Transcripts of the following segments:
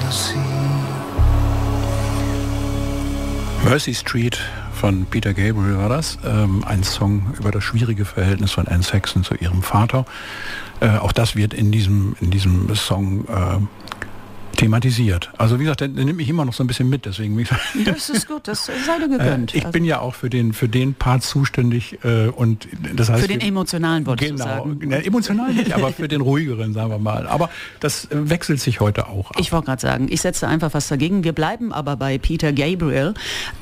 Mercy Street von Peter Gabriel war das. Ein Song über das schwierige Verhältnis von Anne Saxon zu ihrem Vater. Auch das wird in diesem Song thematisiert. Also wie gesagt, der nimmt mich immer noch so ein bisschen mit, deswegen. Das ist gut, das sei dir gegönnt. Ich bin ja auch für den Part zuständig und das heißt... Für den emotionalen, wolltest du sagen. Genau, emotional nicht, aber für den ruhigeren, sagen wir mal. Aber das wechselt sich heute auch ab. Ich wollte gerade sagen, ich setze einfach was dagegen. Wir bleiben aber bei Peter Gabriel.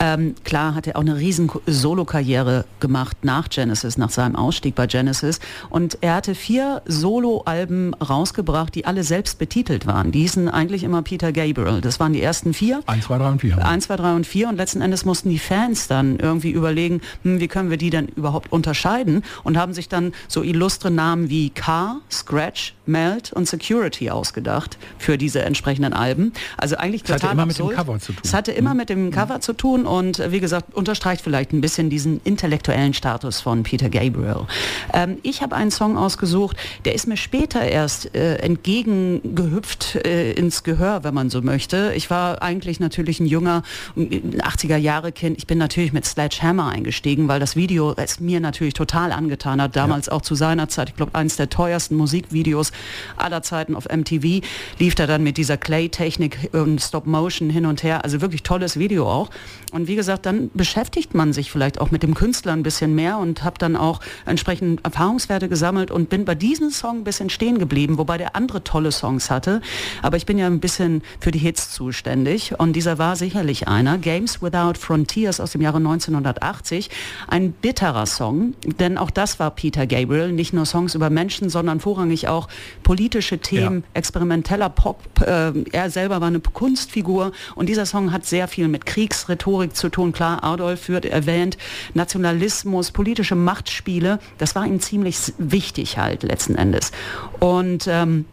Klar hat er auch eine riesen Solo-Karriere gemacht nach Genesis, nach seinem Ausstieg bei Genesis. Und er hatte 4 Solo-Alben rausgebracht, die alle selbst betitelt waren. Die hießen eigentlich immer Peter Gabriel. Das waren die ersten 4. 1, 2, 3 und 4. 1, 2, 3 und 4 und letzten Endes mussten die Fans dann irgendwie überlegen, wie können wir die denn überhaupt unterscheiden und haben sich dann so illustre Namen wie Car, Scratch, Melt und Security ausgedacht für diese entsprechenden Alben. Also eigentlich total absurd. Das hatte immer absurd. mit dem Cover zu tun. Es hatte immer mit dem Cover zu tun und wie gesagt, unterstreicht vielleicht ein bisschen diesen intellektuellen Status von Peter Gabriel. Ich habe einen Song ausgesucht, der ist mir später erst entgegengehüpft ins Gehör, wenn man so möchte. Ich war eigentlich natürlich ein junger 80er-Jahre-Kind. Ich bin natürlich mit Sledgehammer eingestiegen, weil das Video es mir natürlich total angetan hat. Damals auch zu seiner Zeit, ich glaube, eines der teuersten Musikvideos aller Zeiten auf MTV, lief er dann mit dieser Clay-Technik und Stop-Motion hin und her. Also wirklich tolles Video auch. Und wie gesagt, dann beschäftigt man sich vielleicht auch mit dem Künstler ein bisschen mehr und habe dann auch entsprechend Erfahrungswerte gesammelt und bin bei diesem Song ein bisschen stehen geblieben, wobei der andere tolle Songs hatte. Aber ich bin ja ein bisschen für die Hits zuständig und dieser war sicherlich einer. Games Without Frontiers aus dem Jahre 1980. Ein bitterer Song, denn auch das war Peter Gabriel. Nicht nur Songs über Menschen, sondern vorrangig auch politische Themen, experimenteller Pop. Er selber war eine Kunstfigur und dieser Song hat sehr viel mit Kriegsrhetorik zu tun. Klar, Adolf wird erwähnt, Nationalismus, politische Machtspiele. Das war ihm ziemlich wichtig halt letzten Endes. Und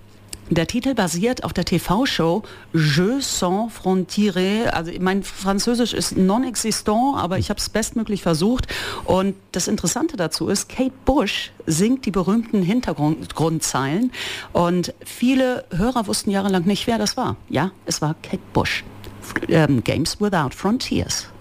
der Titel basiert auf der TV-Show Jeux sans frontières. Also mein Französisch ist non-existent, aber ich habe es bestmöglich versucht. Und das Interessante dazu ist, Kate Bush singt die berühmten Hintergrundzeilen. Und viele Hörer wussten jahrelang nicht, wer das war. Ja, es war Kate Bush. Games Without Frontiers.